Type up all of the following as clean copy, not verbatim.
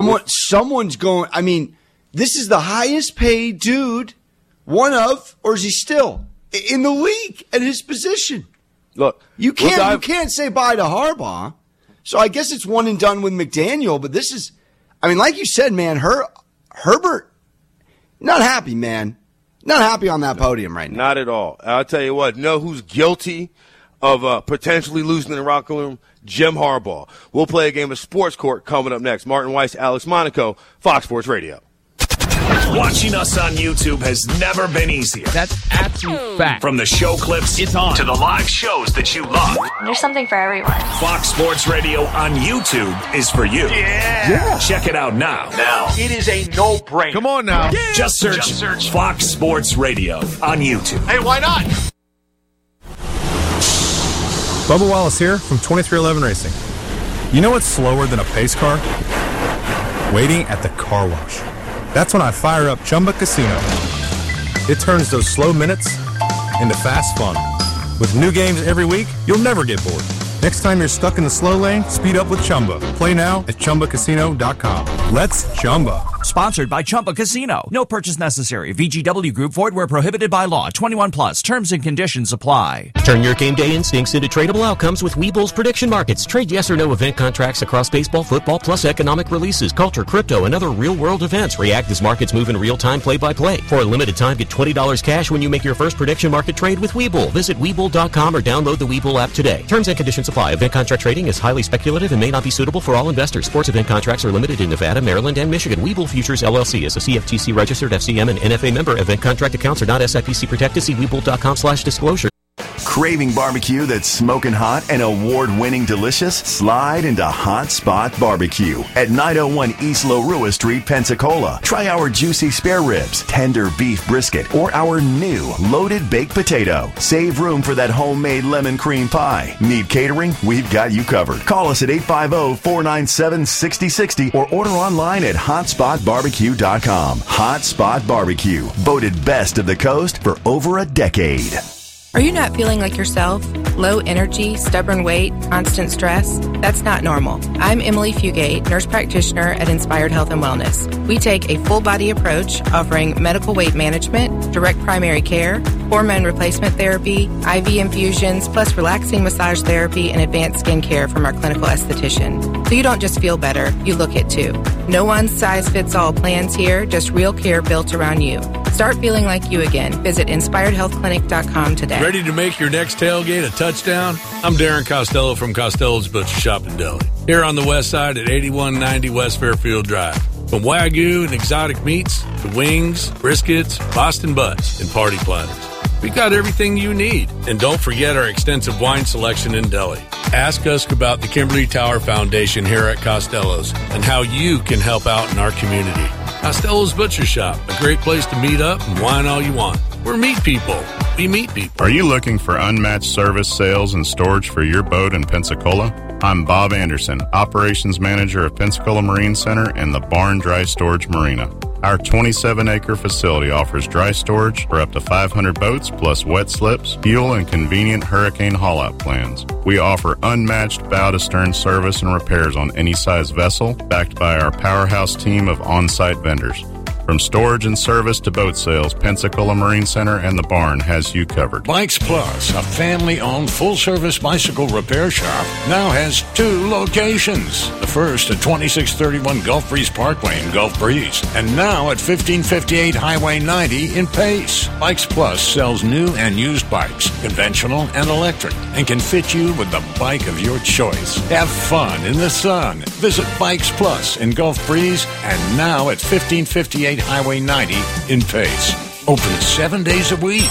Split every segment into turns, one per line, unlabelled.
Someone's going. I mean, this is the highest paid dude, or is he still in the league at his position?
Look,
you can't say bye to Harbaugh. So I guess it's one and done with McDaniel. But this is, I mean, like you said, man, Herbert, not happy, man. Not happy on that podium right now.
Not at all. I'll tell you what, who's guilty of potentially losing in the locker room? Jim Harbaugh. We'll play a game of Sports Court coming up next. Martin Weiss, Alex Monaco, Fox Sports Radio.
Watching us on YouTube has never been easier.
That's absolute fact.
From the show clips to the live shows that you love.
There's something for everyone.
Fox Sports Radio on YouTube is for you.
Yeah.
Check it out now.
It is a no-brainer.
Come on now. Yeah. Just search Fox Sports Radio on YouTube.
Hey, why not?
Bubba Wallace here from 2311 Racing. You know what's slower than a pace car? Waiting at the car wash. That's when I fire up Chumba Casino. It turns those slow minutes into fast fun. With new games every week, you'll never get bored. Next time you're stuck in the slow lane, speed up with Chumba. Play now at ChumbaCasino.com. Let's Chumba.
Sponsored by Chumba Casino. No purchase necessary. VGW Group. Void where prohibited by law. 21 plus. Terms and conditions apply.
Turn your game day instincts into tradable outcomes with Webull's prediction markets. Trade yes or no event contracts across baseball, football, plus economic releases, culture, crypto, and other real-world events. React as markets move in real time, play-by-play. For a limited time, get $20 cash when you make your first prediction market trade with Webull. Visit Webull.com or download the Webull app today. Terms and conditions apply. Event contract trading is highly speculative and may not be suitable for all investors. Sports event contracts are limited in Nevada, Maryland, and Michigan. Webull Futures LLC is a CFTC registered FCM and NFA member. Event contract accounts are not SIPC protected. See Webull.com/disclosure.
Craving barbecue that's smoking hot and award-winning delicious? Slide into Hot Spot Barbecue at 901 East Larua Street, Pensacola. Try our juicy spare ribs, tender beef brisket, or our new loaded baked potato. Save room for that homemade lemon cream pie. Need catering? We've got you covered. Call us at 850-497-6060 or order online at hotspotbarbecue.com. Hot Spot Barbecue, voted best of the coast for over a decade.
Are you not feeling like yourself? Low energy, stubborn weight, constant stress? That's not normal. I'm Emily Fugate, nurse practitioner at Inspired Health and Wellness. We take a full-body approach offering medical weight management, direct primary care, hormone replacement therapy, IV infusions, plus relaxing massage therapy and advanced skin care from our clinical esthetician. So you don't just feel better, you look it too. No one-size-fits-all plans here, just real care built around you. Start feeling like you again. Visit InspiredHealthClinic.com today.
Ready to make your next tailgate a touchdown? I'm Darren Costello from Costello's Butcher Shop in Delhi. Here on the west side at 8190 West Fairfield Drive. From Wagyu and exotic meats to wings, briskets, Boston butts, and party platters. We got everything you need. And don't forget our extensive wine selection in Delhi. Ask us about the Kimberly Tower Foundation here at Costello's and how you can help out in our community. Costello's Butcher Shop, a great place to meet up and wine all you want. We're meat people. We meet people.
Are you looking for unmatched service, sales, and storage for your boat in Pensacola? I'm Bob Anderson, Operations Manager of Pensacola Marine Center and the Barn Dry Storage Marina. Our 27-acre facility offers dry storage for up to 500 boats, plus wet slips, fuel, and convenient hurricane haul-out plans. We offer unmatched bow-to-stern service and repairs on any size vessel, backed by our powerhouse team of on-site vendors. From storage and service to boat sales, Pensacola Marine Center and the Barn has you covered.
Bikes Plus, a family-owned full-service bicycle repair shop, now has 2 locations. The first at 2631 Gulf Breeze Parkway in Gulf Breeze, and now at 1558 Highway 90 in Pace. Bikes Plus sells new and used bikes, conventional and electric, and can fit you with the bike of your choice. Have fun in the sun. Visit Bikes Plus in Gulf Breeze, and now at 1558 Highway 90 in Pace. Open 7 days a week.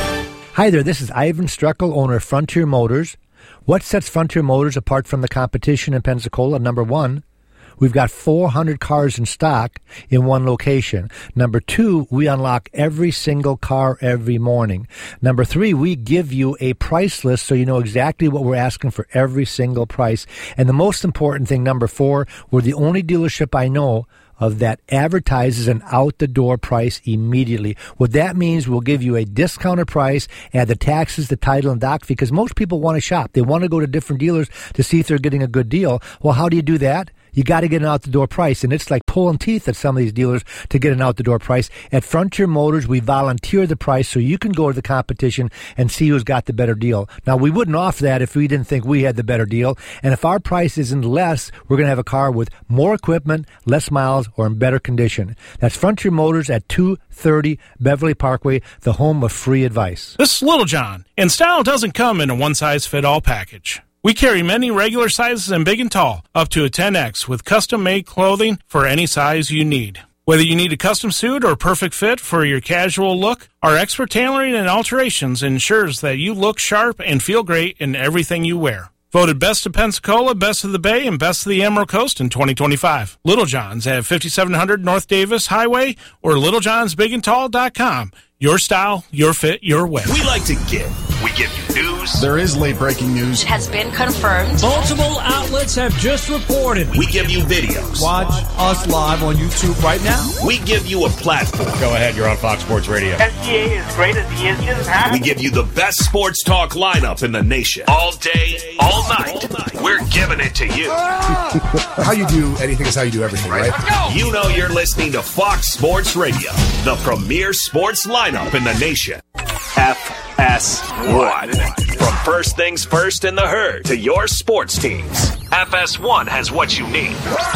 Hi there, this is Ivan Struckel, owner of Frontier Motors. What sets Frontier Motors apart from the competition in Pensacola? Number one, we've got 400 cars in stock in one location. Number two, we unlock every single car every morning. Number three, we give you a price list so you know exactly what we're asking for every single price. And the most important thing, number four, we're the only dealership I know of that advertises an out-the-door price immediately. What that means, we'll give you a discounted price, add the taxes, the title, and doc fee, because most people want to shop. They want to go to different dealers to see if they're getting a good deal. Well, how do you do that? you got to get an out-the-door price, and it's like pulling teeth at some of these dealers to get an out-the-door price. At Frontier Motors, we volunteer the price so you can go to the competition and see who's got the better deal. Now, we wouldn't offer that if we didn't think we had the better deal, and if our price isn't less, we're going to have a car with more equipment, less miles, or in better condition. That's Frontier Motors at 230 Beverly Parkway, the home of free advice.
This is Little John, and style doesn't come in a one-size-fit-all package. We carry many regular sizes and big and tall, up to a 10X, with custom-made clothing for any size you need. Whether you need a custom suit or perfect fit for your casual look, our expert tailoring and alterations ensures that you look sharp and feel great in everything you wear. Voted Best of Pensacola, Best of the Bay, and Best of the Emerald Coast in 2025. Little John's at 5700 North Davis Highway or littlejohnsbigandtall.com. Your style, your fit, your way.
We like to give. We give you news.
There is late breaking news.
It has been confirmed.
Multiple outlets have just reported.
We give you videos.
Watch us live on YouTube right now.
We give you a platform.
Go ahead, you're on Fox Sports Radio.
SGA is great as he is.
We give you the best sports talk lineup in the nation. All day, all night. We're giving it to you.
How you do anything is how you do everything, right?
You know you're listening to Fox Sports Radio, the premier sports lineup in the nation. FS1. From first things first in the herd to your sports teams, FS1 has what you need.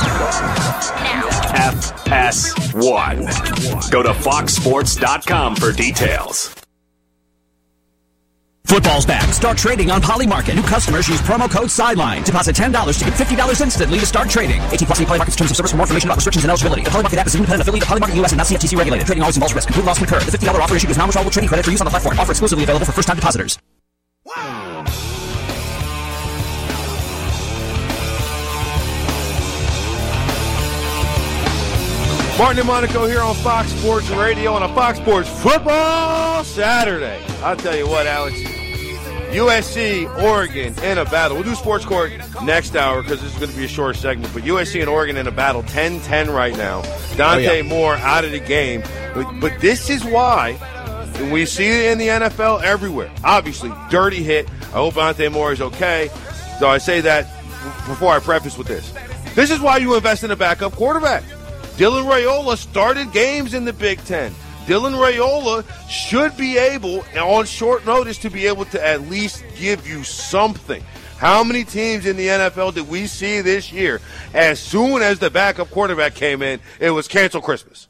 FS1. Go to foxsports.com for details.
Football's back. Start trading on Polymarket. New customers use promo code SIDELINE. Deposit $10 to get $50 instantly to start trading. 18 plus Polymarket's terms of service. For more information about restrictions and eligibility. The Polymarket app is an independent affiliate of Polymarket US and not CFTC regulated. Trading always involves risk. Complete loss can occur. The $50 offer issued is non-withdrawable trading credit for use on the platform. Offer exclusively available for first-time depositors.
Martin and Monaco here on Fox Sports Radio on a Fox Sports Football Saturday. I'll tell you what, Alex. USC, Oregon in a battle. We'll do Sports Court next hour because this is going to be a short segment. But USC and Oregon in a battle, 10-10 right now. Dante Moore out of the game. But this is why we see it in the NFL everywhere. Obviously, dirty hit. I hope Dante Moore is okay. So I say that before I preface with this. This is why you invest in a backup quarterback. Dylan Raiola started games in the Big Ten. Dylan Raiola should be able, on short notice, to be able to at least give you something. How many teams in the NFL did we see this year? As soon as the backup quarterback came in, it was cancel Christmas.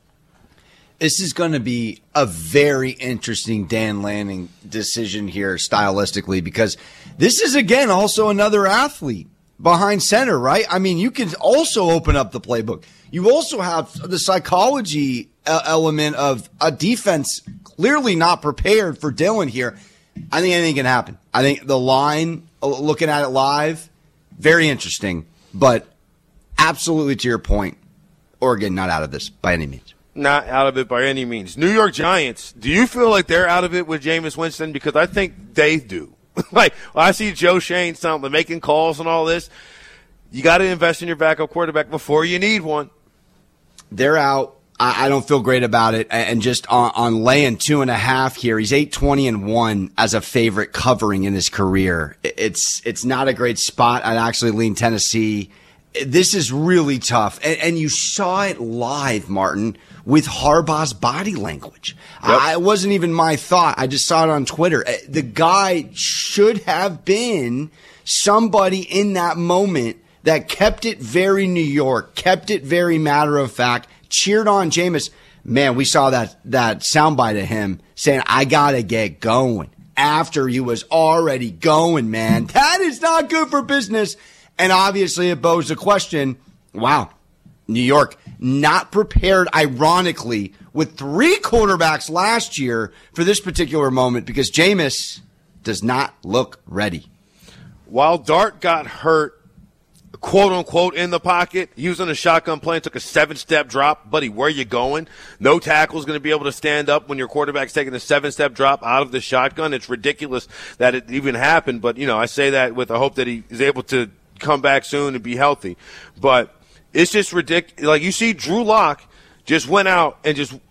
This is going to be a very interesting Dan Lanning decision here stylistically because this is, again, also another athlete behind center, right? I mean, you can also open up the playbook. You also have the psychology element of a defense clearly not prepared for Dylan here. I think anything can happen. I think the line, looking at it live, very interesting. But absolutely to your point, Oregon not out of this by any means.
Not out of it by any means. New York Giants, do you feel like they're out of it with Jameis Winston? Because I think they do. Like, I see Joe Shane making calls and all this. You got to invest in your backup quarterback before you need one.
They're out. I don't feel great about it. And just on laying 2.5 here, he's 8-20-1 as a favorite covering in his career. It's not a great spot. I'd actually lean Tennessee. This is really tough. And you saw it live, Martin, with Harbaugh's body language. Yep. It wasn't even my thought. I just saw it on Twitter. The guy should have been somebody in that moment that kept it very New York, kept it very matter of fact, cheered on Jameis. Man, we saw that soundbite of him saying, I got to get going after he was already going, man. That is not good for business. And obviously it posed the question, wow, New York not prepared, ironically, with 3 quarterbacks last year for this particular moment because Jameis does not look ready.
While Dart got hurt, quote-unquote, in the pocket, he was on a shotgun play and took a 7-step drop. Buddy, where you going? No tackle's going to be able to stand up when your quarterback's taking a 7-step drop out of the shotgun. It's ridiculous that it even happened, but, I say that with the hope that he is able to come back soon and be healthy. But it's just ridiculous. Like, you see Drew Lock just went out and just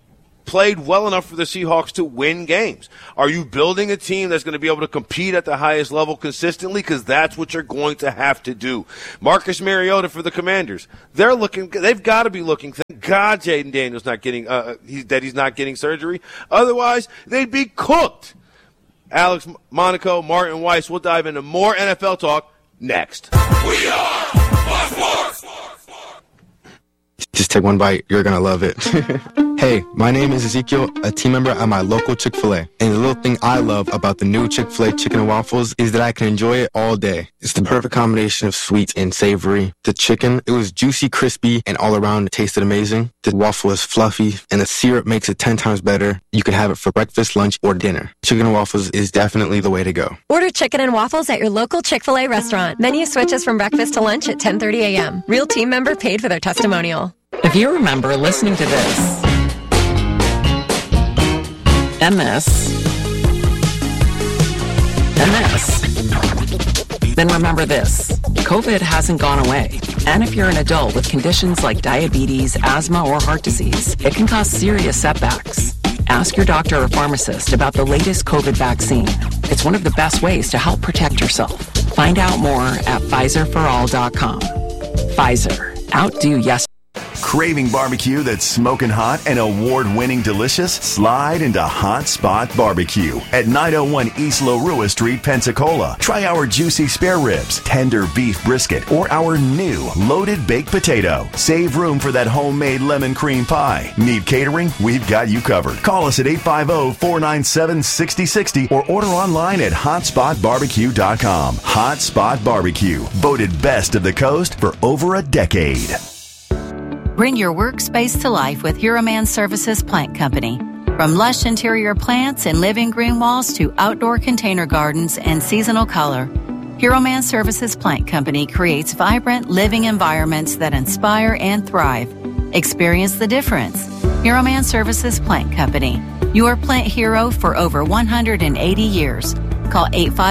played well enough for the Seahawks to win games? Are you building a team that's going to be able to compete at the highest level consistently? Because that's what you're going to have to do. Marcus Mariota for the Commanders. They've got to be looking. Thank God Jaden Daniels not getting, he's not getting surgery. Otherwise, they'd be cooked. Alex Monaco, Martin Weiss. We'll dive into more NFL talk next.
We are Fox Sports.
Just take one bite. You're going to love it. Hey, my name is Ezekiel, a team member at my local Chick-fil-A. And the little thing I love about the new Chick-fil-A chicken and waffles is that I can enjoy it all day. It's the perfect combination of sweet and savory. The chicken, it was juicy, crispy, and all around it tasted amazing. The waffle is fluffy, and the syrup makes it 10 times better. You can have it for breakfast, lunch, or dinner. Chicken and waffles is definitely the way to go.
Order chicken and waffles at your local Chick-fil-A restaurant. Menu switches from breakfast to lunch at 10:30 a.m. Real team member paid for their testimonial.
If you remember listening to this, and this, and this, then remember this. COVID hasn't gone away. And if you're an adult with conditions like diabetes, asthma, or heart disease, it can cause serious setbacks. Ask your doctor or pharmacist about the latest COVID vaccine. It's one of the best ways to help protect yourself. Find out more at PfizerForAll.com. Pfizer. Outdo yesterday.
Craving barbecue that's smoking hot and award-winning delicious? Slide into Hot Spot Barbecue at 901 East Lorua Street, Pensacola. Try our juicy spare ribs, tender beef brisket, or our new loaded baked potato. Save room for that homemade lemon cream pie. Need catering? We've got you covered. Call us at 850-497-6060 or order online at hotspotbarbecue.com. Hot Spot Barbecue, voted best of the coast for over a decade.
Bring your workspace to life with Hero Man Services Plant Company. From lush interior plants and living green walls to outdoor container gardens and seasonal color, Hero Man Services Plant Company creates vibrant living environments that inspire and thrive. Experience the difference. Hero Man Services Plant Company, your plant hero for over 180 years. Call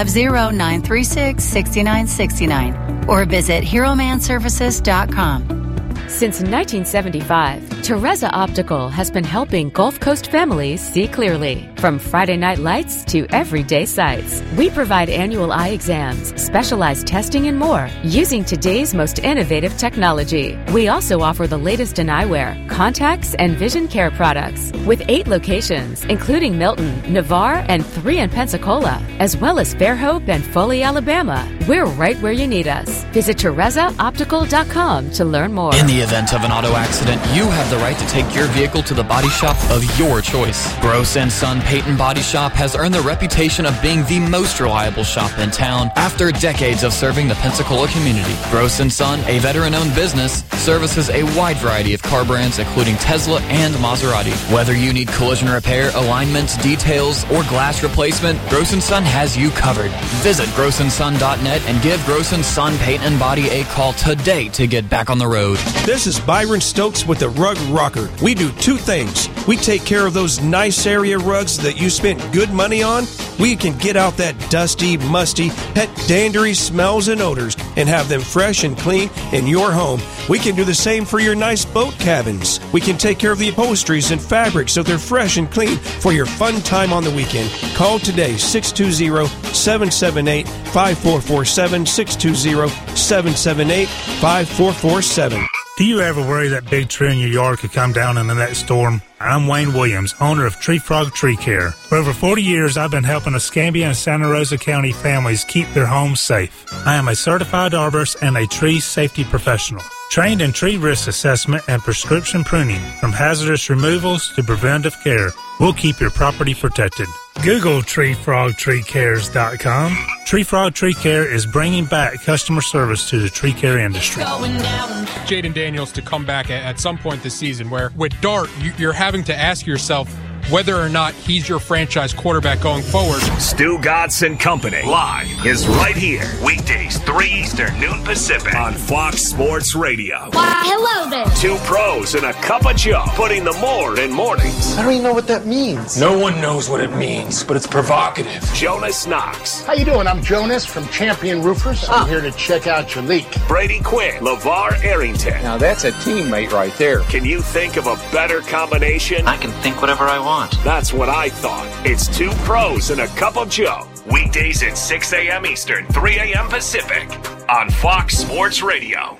850-936-6969 or visit HeroManServices.com.
Since 1975, Teresa Optical has been helping Gulf Coast families see clearly. From Friday night lights to everyday sights, we provide annual eye exams, specialized testing, and more using today's most innovative technology. We also offer the latest in eyewear, contacts, and vision care products. With 8 locations, including Milton, Navarre, and 3 in Pensacola, as well as Fairhope and Foley, Alabama. We're right where you need us. Visit TeresaOptical.com to learn more.
In the event of an auto accident, you have the right to take your vehicle to the body shop of your choice. Gross & Son Peyton Body Shop has earned the reputation of being the most reliable shop in town after decades of serving the Pensacola community. Gross & Son, a veteran-owned business, services a wide variety of car brands including Tesla and Maserati. Whether you need collision repair, alignments, details, or glass replacement, Gross & Son has you covered. Visit grossandson.net and give Gross & Son Peyton Body a call today to get back on the road.
This is Byron Stokes with the Rug Rocker. We do 2 things. We take care of those nice area rugs that you spent good money on. We can get out that dusty, musty, pet dandery smells and odors and have them fresh and clean in your home. We can do the same for your nice boat cabins. We can take care of the upholsteries and fabrics so they're fresh and clean for your fun time on the weekend. Call today, 620-778-5447, 620-778-5447.
Do you ever worry that big tree in your yard could come down in the next storm? I'm Wayne Williams, owner of Tree Frog Tree Care. For over 40 years, I've been helping Escambia and Santa Rosa County families keep their homes safe. I am a certified arborist and a tree safety professional, trained in tree risk assessment and prescription pruning. From hazardous removals to preventive care, we'll keep your property protected. Google TreeFrogTreeCares.com. Tree Frog Tree Care is bringing back customer service to the tree care industry.
Jaden Daniels to come back at some point this season where with Dart, you're having to ask yourself,
whether or not he's your franchise quarterback going forward.
Stu Godson Company live is right here. Weekdays, 3 Eastern, noon Pacific on Fox Sports Radio.
Hello there.
Two pros and a cup of Joe, putting the more in mornings.
I don't even know what that means.
No one knows what it means, but it's provocative.
Jonas Knox.
How you doing? I'm Jonas from Champion Roofers. I'm here to check out your leak.
Brady Quinn. LeVar Arrington.
Now that's a teammate right there.
Can you think of a better combination?
I can think whatever I want.
That's what I thought. It's two pros and a cup of Joe. Weekdays at 6 a.m. Eastern, 3 a.m. Pacific on Fox Sports Radio.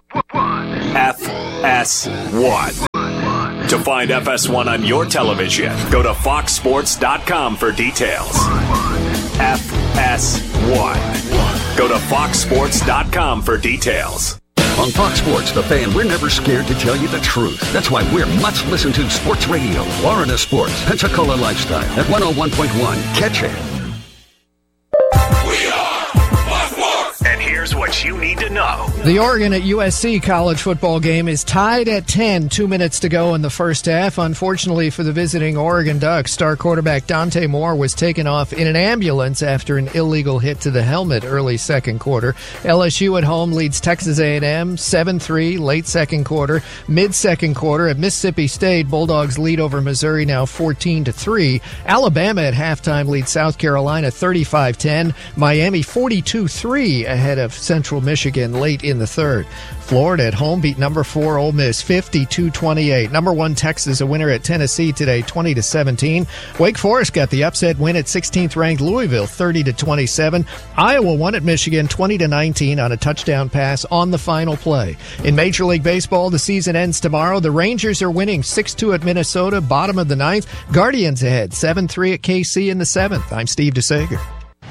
FS1. To find FS1 on your television, go to foxsports.com for details. FS1. Go to foxsports.com for details.
On Fox Sports, The Fan, we're never scared to tell you the truth. That's why we're much listened to sports radio. Florida Sports, Pensacola Lifestyle at 101.1. Catch it.
And here's what you need to know.
The Oregon at USC college football game is tied at 10, 2 minutes to go in the first half. Unfortunately for the visiting Oregon Ducks, star quarterback Dante Moore was taken off in an ambulance after an illegal hit to the helmet early second quarter. LSU at home leads Texas A&M 7-3 late second quarter. Mid-second quarter at Mississippi State, Bulldogs lead over Missouri now 14-3. Alabama at halftime leads South Carolina 35-10. Miami 42-3 ahead of Central Michigan late in the third. Florida at home beat number 4 Ole Miss 52-28. Number 1 Texas a winner at Tennessee today 20-17. Wake Forest got the upset win at 16th ranked Louisville 30-27. Iowa won at Michigan 20-19 on a touchdown pass on the final play. In Major League Baseball, the season ends tomorrow. The Rangers are winning 6-2 at Minnesota, bottom of the ninth. Guardians ahead 7-3 at KC in the seventh. I'm Steve DeSager.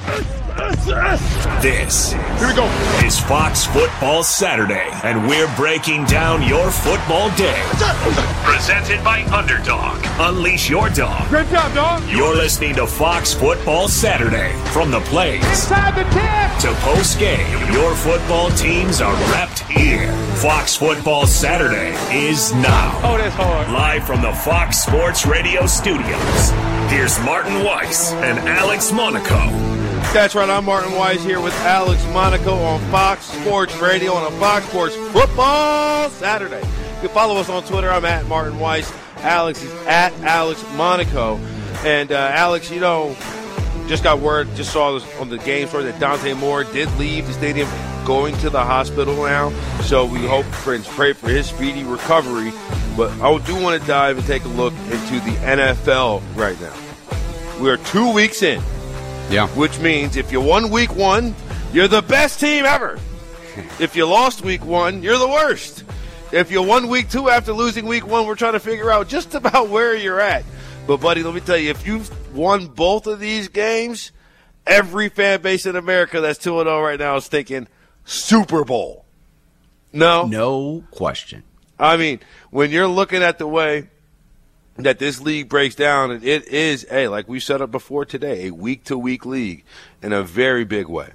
This is Fox Football Saturday, and we're breaking down your football day. Presented by Underdog. Unleash your dog.
Great job, dog.
You're listening to Fox Football Saturday. From the plays
Inside the 10
to post-game, your football teams are repped here. Fox Football Saturday is now.
Oh, that's hard.
Live from the Fox Sports Radio studios. Here's Martin Weiss and Alex Monaco.
That's right, I'm Martin Weiss here with Alex Monaco on Fox Sports Radio on a Fox Sports Football Saturday. You can follow us on Twitter. I'm at Martin Weiss. Alex is at Alex Monaco. And Alex, you know, just got word, just saw this on the game story that Dante Moore did leave the stadium, going to the hospital now. So we hope and pray for his speedy recovery. But I do want to dive and take a look into the NFL right now. We are 2 weeks in.
Yeah.
Which means if you won week 1, you're the best team ever. If you lost week 1, you're the worst. If you won week 2 after losing week 1, we're trying to figure out just about where you're at. But, buddy, let me tell you, if you've won both of these games, every fan base in America that's 2-0 right now is thinking Super Bowl. No?
No question.
I mean, when you're looking at the way that this league breaks down, and it is, like we set up before today, a week-to-week league in a very big way.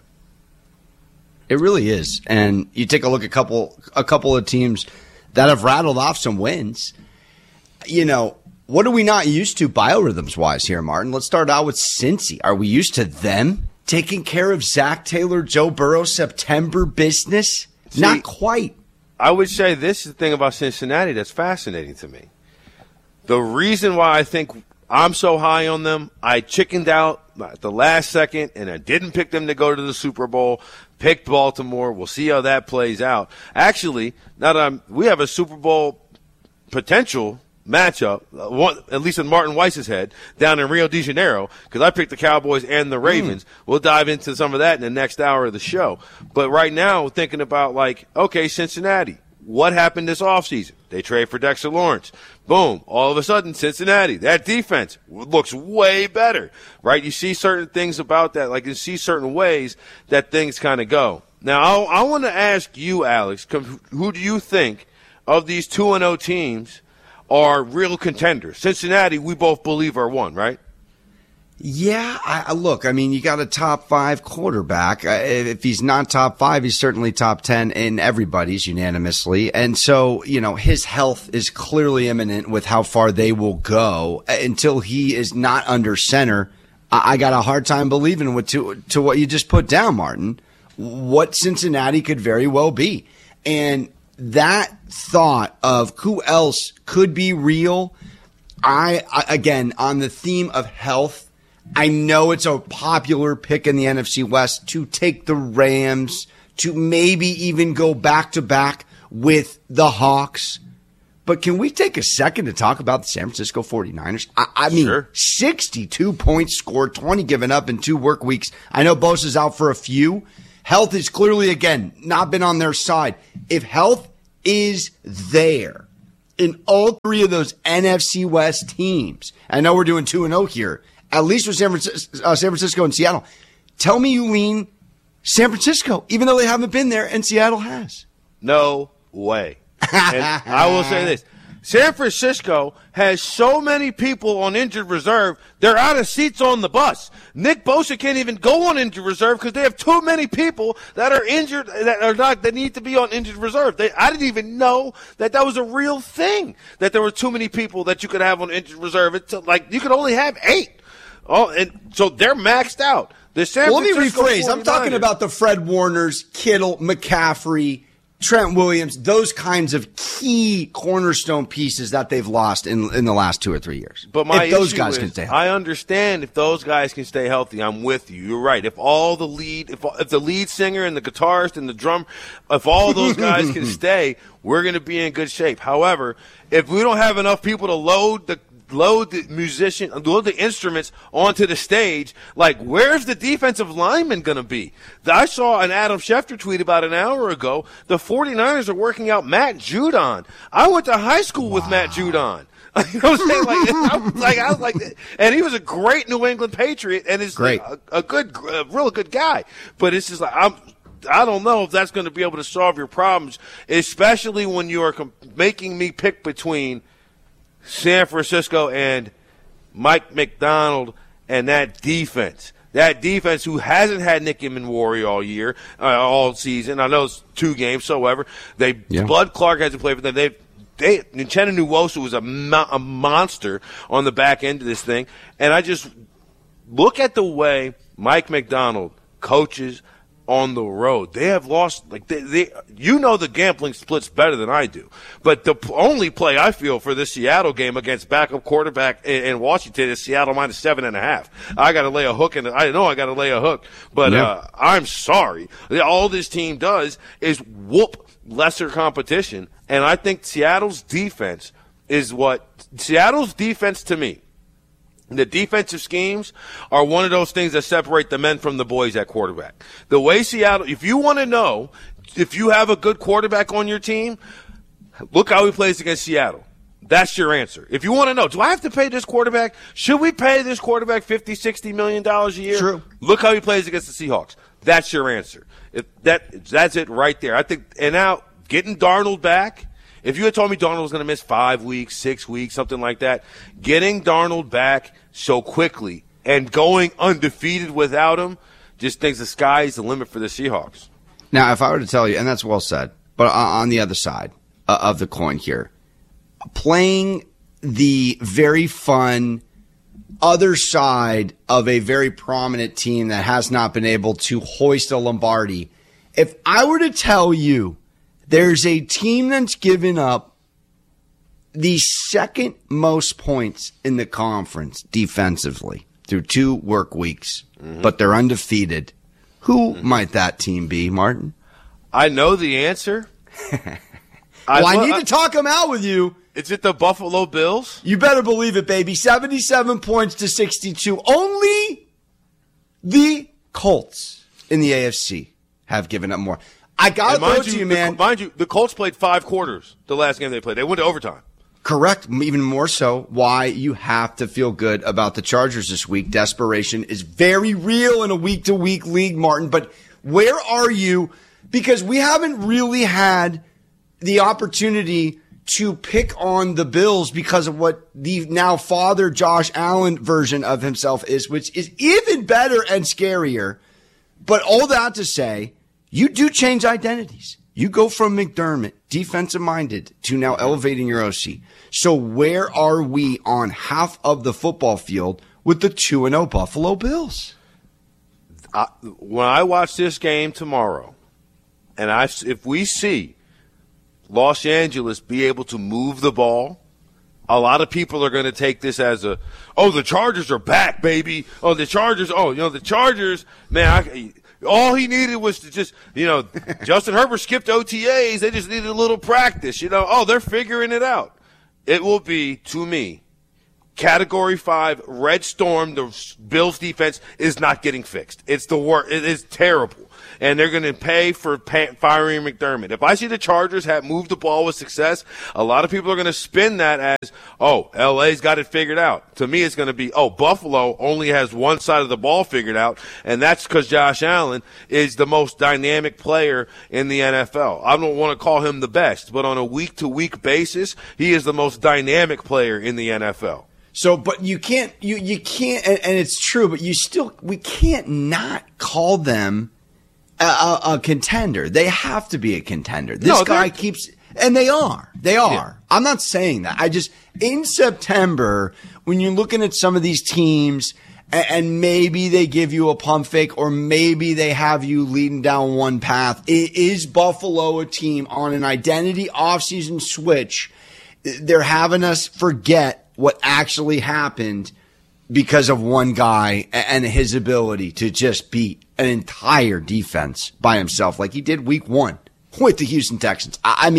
It really is. And you take a look at a couple of teams that have rattled off some wins. You know, what are we not used to biorhythms-wise here, Martin? Let's start out with Cincy. Are we used to them taking care of Zach Taylor, Joe Burrow, September business?
See,
not quite.
I would say this is the thing about Cincinnati that's fascinating to me. The reason why I think I'm so high on them, I chickened out at the last second, and I didn't pick them to go to the Super Bowl, picked Baltimore. We'll see how that plays out. Actually, now that we have a Super Bowl potential matchup, at least in Martin Weiss's head, down in Rio de Janeiro, because I picked the Cowboys and the Ravens. We'll dive into some of that in the next hour of the show. But right now, thinking about, okay, Cincinnati. What happened this offseason? They trade for Dexter Lawrence. Boom. All of a sudden, Cincinnati, that defense looks way better, right? You see certain things about that, you see certain ways that things kind of go. Now, I want to ask you, Alex, who do you think of these 2-0 teams are real contenders? Cincinnati, we both believe, are one, right?
Yeah, look, I mean, you got a top 5 quarterback. If he's not top 5, he's certainly top 10 in everybody's unanimously. And so, his health is clearly imminent with how far they will go until he is not under center. I got a hard time believing to what you just put down, Martin, what Cincinnati could very well be. And that thought of who else could be real, again, on the theme of health, I know it's a popular pick in the NFC West to take the Rams, to maybe even go back-to-back with the Hawks. But can we take a second to talk about the San Francisco 49ers? I mean, sure. 62 points scored, 20 given up in 2 work weeks. I know Bosa's out for a few. Health is clearly, again, not been on their side. If health is there in all 3 of those NFC West teams, I know we're doing 2-0 here, at least with San Francisco and Seattle. Tell me you lean San Francisco, even though they haven't been there and Seattle has.
No way. And I will say this. San Francisco has so many people on injured reserve, they're out of seats on the bus. Nick Bosa can't even go on injured reserve because they have too many people that are injured that need to be on injured reserve. I didn't even know that was a real thing, that there were too many people that you could have on injured reserve. It's like you could only have 8. Oh, and so they're maxed out. Let me
rephrase. I'm talking about the Fred Warners, Kittle, McCaffrey, Trent Williams, those kinds of key cornerstone pieces that they've lost in the last 2 or 3 years.
But my
if those guys can stay healthy.
I understand if those guys can stay healthy. I'm with you. You're right. If the lead singer and the guitarist and the drum, if all those guys can stay, we're going to be in good shape. However, if we don't have enough people to load the instruments onto the stage, like, where's the defensive lineman going to be? I saw an Adam Schefter tweet about an hour ago. The 49ers are working out Matt Judon. I went to high school with Matt Judon. You know what I'm saying? I was like, and he was a great New England Patriot, and is a real good guy. But it's just like, I don't know if that's going to be able to solve your problems, especially when you are making me pick between San Francisco and Mike McDonald and that defense. That defense who hasn't had Nick Emmanwori all year, all season. I know it's 2 games, however. Bud Clark hasn't played for them. Uchenna Nwosu was a monster on the back end of this thing. And I just look at the way Mike McDonald coaches on the road. They have lost, like, the gambling splits better than I do. But the only play I feel for this Seattle game against backup quarterback in Washington is Seattle minus 7.5. I got to lay a hook, and I know I got to lay a hook, but I'm sorry. All this team does is whoop lesser competition, and I think Seattle's defense to me, the defensive schemes are one of those things that separate the men from the boys at quarterback. The way Seattle, if you want to know if you have a good quarterback on your team, look how he plays against Seattle. That's your answer. If you want to know, do I have to pay this quarterback? Should we pay this quarterback $50, $60 million a year?
True.
Look how he plays against the Seahawks. That's your answer. That's it right there. I think, and now getting Darnold back, if you had told me Darnold was going to miss 5 weeks, 6 weeks, something like that, getting Darnold back so quickly and going undefeated without him just thinks the sky's the limit for the Seahawks.
Now, if I were to tell you, and that's well said, but on the other side of the coin here, playing the very fun other side of a very prominent team that has not been able to hoist a Lombardi, if I were to tell you there's a team that's given up the second most points in the conference defensively through 2 work weeks, but they're undefeated, who might that team be, Martin?
I know the answer.
I need to talk them out with you.
Is it the Buffalo Bills?
You better believe it, baby. 77 points to 62. Only the Colts in the AFC have given up more. I got to throw it to you, man.
Mind you, the Colts played 5 quarters the last game they played. They went to overtime.
Correct. Even more so, why you have to feel good about the Chargers this week. Desperation is very real in a week-to-week league, Martin. But where are you? Because we haven't really had the opportunity to pick on the Bills because of what the now father Josh Allen version of himself is, which is even better and scarier. But all that to say, you do change identities. You go from McDermott, defensive-minded, to now elevating your OC. So where are we on half of the football field with the 2-0 Buffalo Bills?
When I watch this game tomorrow, and if we see Los Angeles be able to move the ball, a lot of people are going to take this as the Chargers are back, baby. The Chargers, man, all he needed was to just, Justin Herbert skipped OTAs. They just needed a little practice, they're figuring it out. It will be, to me, Category 5, Red Storm, the Bills defense is not getting fixed. It's the worst. It is terrible. And they're going to pay for firing McDermott. If I see the Chargers have moved the ball with success, a lot of people are going to spin that as, LA's got it figured out. To me, it's going to be, Buffalo only has one side of the ball figured out, and that's because Josh Allen is the most dynamic player in the NFL. I don't want to call him the best, but on a week-to-week basis, he is the most dynamic player in the NFL.
So, but you can't, you can't, and it's true, but we can't not call them a contender. They have to be a contender. This guy keeps, and they are. Yeah. I'm not saying that. In September, when you're looking at some of these teams, and maybe they give you a pump fake, or maybe they have you leading down one path, is Buffalo a team on an identity offseason switch? They're having us forget what actually happened because of one guy and his ability to just beat an entire defense by himself like he did week 1 with the Houston Texans.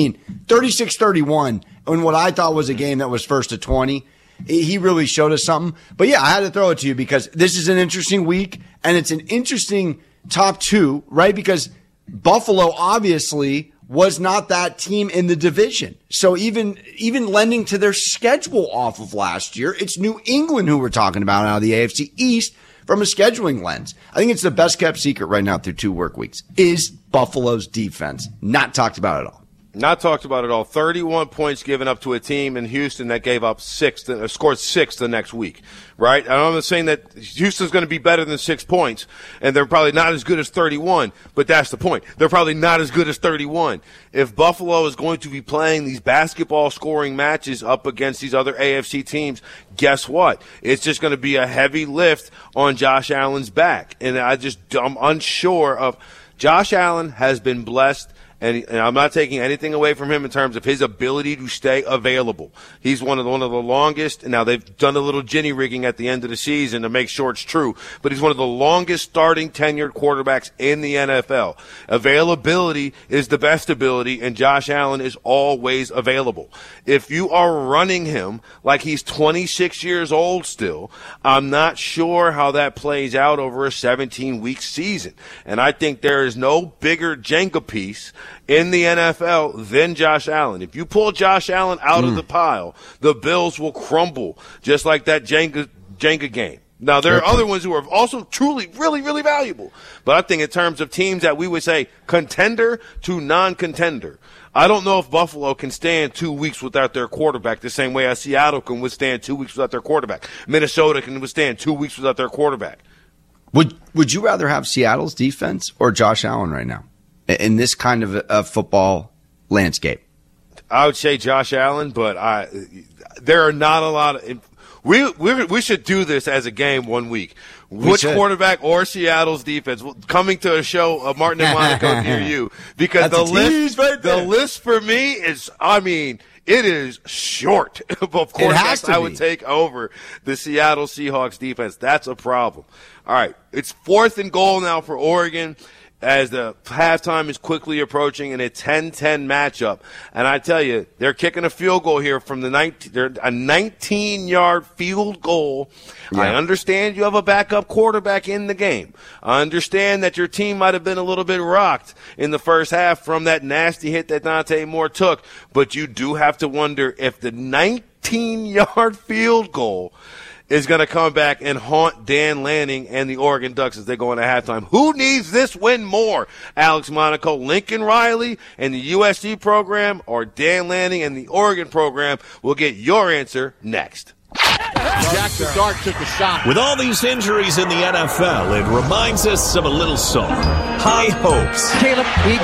36-31 in what I thought was a game that was first to 20. He really showed us something. But yeah, I had to throw it to you because this is an interesting week and it's an interesting top 2, right? Because Buffalo obviously was not that team in the division. So even lending to their schedule off of last year, it's New England who we're talking about out of the AFC East from a scheduling lens. I think it's the best kept secret right now through 2 work weeks is Buffalo's defense. Not talked about at all.
Not talked about at all. 31 points given up to a team in Houston that gave up scored 6 the next week, right? And I'm not saying that Houston's going to be better than 6 points, and they're probably not as good as 31, but that's the point. They're probably not as good as 31. If Buffalo is going to be playing these basketball scoring matches up against these other AFC teams, guess what? It's just going to be a heavy lift on Josh Allen's back. And I'm unsure of – Josh Allen has been blessed. And I'm not taking anything away from him in terms of his ability to stay available. He's one of the longest. And now they've done a little ginny rigging at the end of the season to make sure it's true. But he's one of the longest starting tenured quarterbacks in the NFL. Availability is the best ability, and Josh Allen is always available. If you are running him like he's 26 years old still, I'm not sure how that plays out over a 17-week season. And I think there is no bigger Jenga piece in the NFL than Josh Allen. If you pull Josh Allen out of the pile, the Bills will crumble just like that Jenga game. Now, there are other ones who are also truly, really, really valuable. But I think in terms of teams that we would say contender to non-contender, I don't know if Buffalo can stand 2 weeks without their quarterback the same way as Seattle can withstand 2 weeks without their quarterback. Minnesota can withstand 2 weeks without their quarterback.
Would you rather have Seattle's defense or Josh Allen right now in this kind of a football landscape?
I would say Josh Allen, but there are not a lot of we should do this as a game one week. Which quarterback or Seattle's defense coming to a show of Martin and Monaco near you? Because the list for me is, it is short of quarterbacks I would take over the Seattle Seahawks defense. That's a problem. All right, it's 4th and goal now for Oregon as the halftime is quickly approaching in a 10-10 matchup. And I tell you, they're kicking a field goal here from a 19-yard field goal. Yeah. I understand you have a backup quarterback in the game. I understand that your team might have been a little bit rocked in the first half from that nasty hit that Dante Moore took. But you do have to wonder if the 19-yard field goal is going to come back and haunt Dan Lanning and the Oregon Ducks as they go into halftime. Who needs this win more? Alex Monaco, Lincoln Riley, and the USC program, or Dan Lanning and the Oregon program? We'll get your answer next.
Jackson Dart took a shot.
With all these injuries in the NFL, it reminds us of a little song. High hopes.
Caleb,